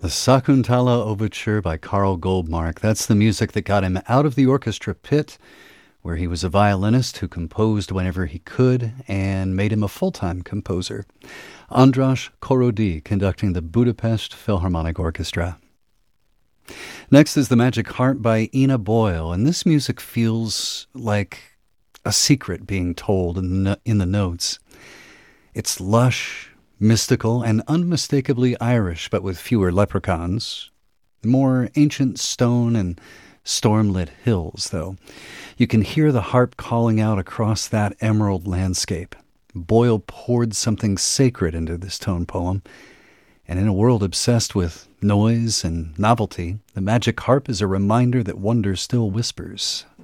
The Sakuntala Overture by Karl Goldmark. That's the music that got him out of the orchestra pit, where he was a violinist who composed whenever he could and made him a full-time composer. András Korody conducting the Budapest Philharmonic Orchestra. Next is The Magic Harp by Ina Boyle, and this music feels like a secret being told in the notes. It's lush, mystical, and unmistakably Irish, but with fewer leprechauns. More ancient stone and storm-lit hills, though. You can hear the harp calling out across that emerald landscape. Boyle poured something sacred into this tone poem, and in a world obsessed with noise and novelty, the magic harp is a reminder that wonder still whispers.